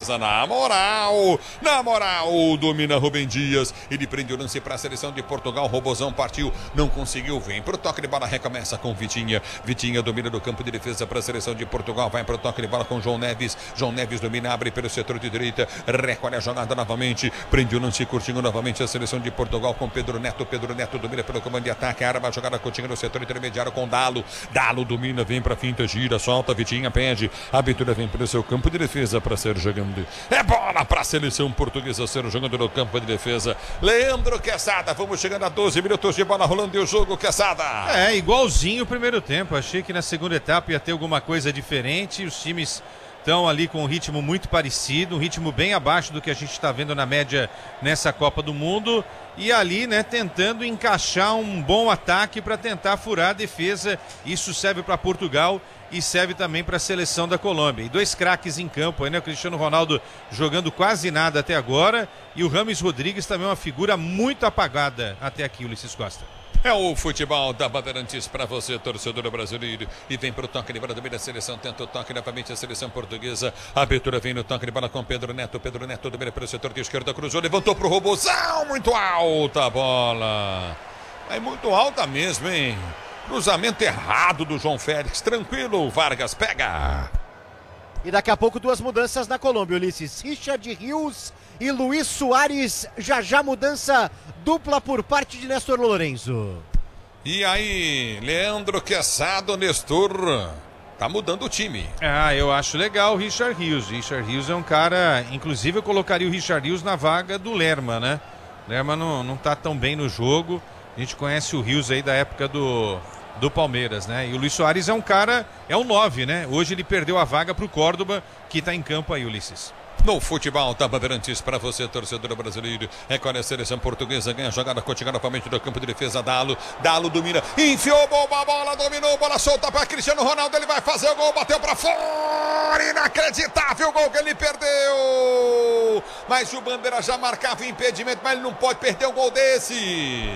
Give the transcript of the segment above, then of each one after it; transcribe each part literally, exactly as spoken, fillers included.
Portuguesa na moral, na moral, domina Rubem Dias, ele prende o lance para a seleção de Portugal, Robozão partiu, não conseguiu, vem pro toque de bola, recomeça com Vitinha, Vitinha domina do campo de defesa para a seleção de Portugal, vai pro toque de bola com João Neves, João Neves domina, abre pelo setor de direita, recolhe a jogada novamente, prende o lance curtinho novamente a seleção de Portugal com Pedro Neto, Pedro Neto domina pelo comando de ataque, arma a jogada curtinha no setor intermediário com Dalo, Dalo domina, vem pra finta, gira, solta, Vitinha pede, a abertura vem pelo seu campo de defesa para ser jogando, é bola para a seleção portuguesa ser jogando no campo de defesa, Leandro Quesada, vamos chegando a doze minutos de bola rolando e o jogo, Quesada. É, igualzinho o primeiro tempo, achei que na segunda etapa ia ter alguma coisa diferente, os times estão ali com um ritmo muito parecido, um ritmo bem abaixo do que a gente está vendo na média nessa Copa do Mundo, e ali, né, tentando encaixar um bom ataque para tentar furar a defesa. Isso serve para Portugal e serve também para a seleção da Colômbia. E dois craques em campo, aí, né? O Cristiano Ronaldo jogando quase nada até agora e o Rames Rodrigues também uma figura muito apagada até aqui, Ulisses Costa. É o futebol da Bandeirantes para você, torcedor brasileiro. E vem para o toque de bola do meio da seleção. Tenta o toque novamente a seleção portuguesa. A abertura vem no toque de bola com Pedro Neto. Pedro Neto domina pelo setor de esquerda. Cruzou, levantou para o Robozão. Muito alta a bola. É muito alta mesmo, hein? Cruzamento errado do João Félix. Tranquilo, Vargas pega. E daqui a pouco duas mudanças na Colômbia, Ulisses. Richard Rios e Luiz Soares. Já já mudança dupla por parte de Néstor Lorenzo. E aí, Leandro Quesada, Nestor, tá mudando o time. Ah, eu acho legal o Richard Rios. Richard Rios é um cara, inclusive eu colocaria o Richard Rios na vaga do Lerma, né? Lerma não, não tá tão bem no jogo. A gente conhece o Rios aí da época do, do Palmeiras, né? E o Luiz Soares é um cara, é um nove, né? Hoje ele perdeu a vaga pro Córdoba, que tá em campo aí, Ulisses. No futebol da Bandeirantes para você, torcedor brasileiro. Recolhe a seleção portuguesa, ganha a jogada, continua novamente do campo de defesa. Dalo, Dalo domina, enfiou a bola, dominou, bola solta para Cristiano Ronaldo. Ele vai fazer o gol, bateu para fora. Inacreditável o gol que ele perdeu. Mas o Bandeira já marcava o impedimento, mas ele não pode perder um gol desse.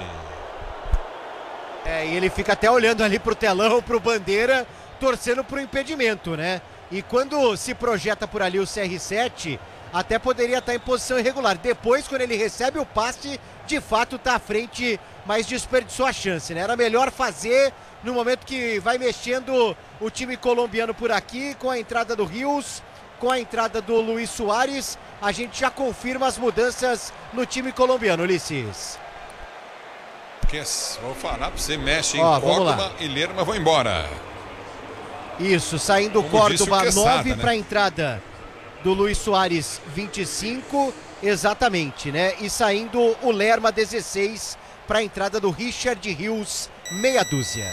É, e ele fica até olhando ali pro telão, pro Bandeira, torcendo pro impedimento, né? E quando se projeta por ali o C R sete, até poderia estar em posição irregular. Depois, quando ele recebe o passe, de fato está à frente, mas desperdiçou a chance, né? Era melhor fazer no momento que vai mexendo o time colombiano por aqui, com a entrada do Rios, com a entrada do Luiz Soares. A gente já confirma as mudanças no time colombiano, Ulisses. Que, vou falar para você, mexe em Ó, Córdoba e Lerma vão embora. Isso, saindo o Córdoba nove, né? Para a entrada do Luiz Soares vinte e cinco, exatamente, né? E saindo o Lerma dezesseis para a entrada do Richard Rios, meia dúzia.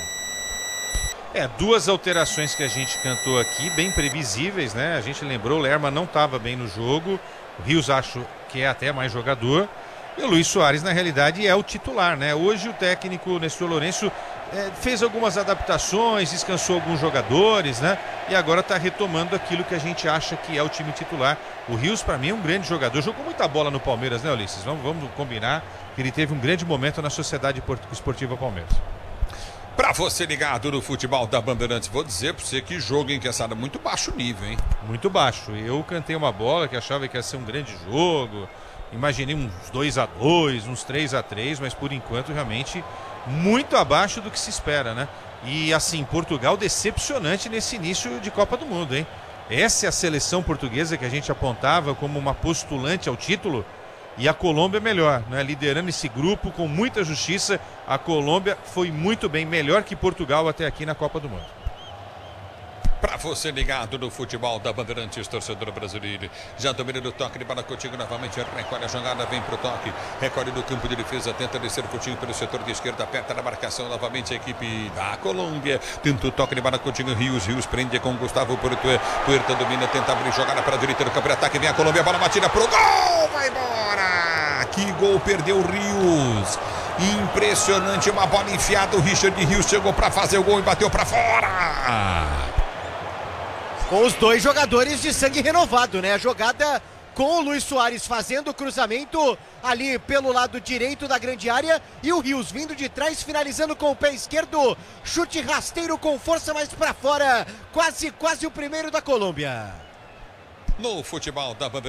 É, duas alterações que a gente cantou aqui, bem previsíveis, né? A gente lembrou, o Lerma não estava bem no jogo, o Rios acho que é até mais jogador, e o Luiz Soares na realidade é o titular, né? Hoje o técnico Néstor Lorenzo É, fez algumas adaptações, descansou alguns jogadores, né? E agora está retomando aquilo que a gente acha que é o time titular. O Rios, para mim, é um grande jogador. Jogou muita bola no Palmeiras, né, Ulisses? Vamos, vamos combinar que ele teve um grande momento na Sociedade Esportiva Palmeiras. Para você ligado no futebol da Bandeirantes, vou dizer para você que jogo, hein, Quesada, muito baixo nível, hein? Muito baixo. Eu cantei uma bola que achava que ia ser um grande jogo. Imaginei uns dois a dois, uns três a três, mas por enquanto realmente muito abaixo do que se espera, né? E assim, Portugal decepcionante nesse início de Copa do Mundo, hein? Essa é a seleção portuguesa que a gente apontava como uma postulante ao título, e a Colômbia melhor, né? Liderando esse grupo com muita justiça. A Colômbia foi muito bem, melhor que Portugal até aqui na Copa do Mundo. Para você ligado no futebol da Bandeirantes, torcedor brasileiro. Já domina do toque de bola contigo novamente. Recolhe a jogada, vem pro toque. Recolhe do campo de defesa, tenta descer curtinho pelo setor de esquerda. Aperta na marcação novamente a equipe da Colômbia. Tenta o toque de bola contigo. Rios, Rios prende com Gustavo Puerta. Puerta domina, tenta abrir jogada para a direita do campo de ataque. Vem a Colômbia, bola batida pro gol. Vai embora. Que gol perdeu o Rios. Impressionante, uma bola enfiada. O Richard Rios chegou para fazer o gol e bateu para fora. Com os dois jogadores de sangue renovado, né? A jogada com o Luiz Soares fazendo o cruzamento ali pelo lado direito da grande área e o Rios vindo de trás, finalizando com o pé esquerdo. Chute rasteiro com força mais para fora. Quase, quase o primeiro da Colômbia. No futebol da